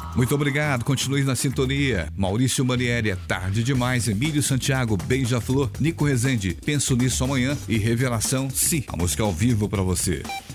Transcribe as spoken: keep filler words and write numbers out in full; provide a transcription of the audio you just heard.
Muito obrigado, continue na sintonia. Maurício Manieri, é tarde demais. Emílio Santiago, Beija-Flor. Nico Rezende, penso nisso amanhã. E Revelação, sim, a música ao vivo pra você.